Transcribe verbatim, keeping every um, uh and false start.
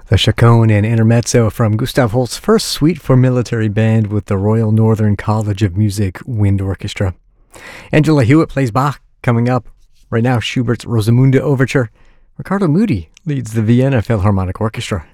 The Chaconne and Intermezzo from Gustav Holst's first suite for military band with the Royal Northern College of Music Wind Orchestra. Angela Hewitt plays Bach coming up. Right now, Schubert's Rosamunde Overture. Ricardo Muti leads the Vienna Philharmonic Orchestra.